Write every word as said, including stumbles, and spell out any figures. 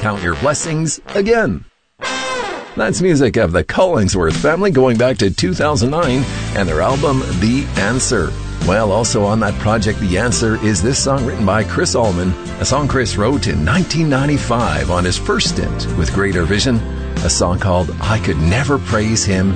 Count Your Blessings Again. That's music of the Collingsworth family going back to two thousand nine and their album The Answer. Well, also on that project, The Answer, is this song written by Chris Allman, a song Chris wrote in nineteen ninety-five on his first stint with Greater Vision, a song called I Could Never Praise Him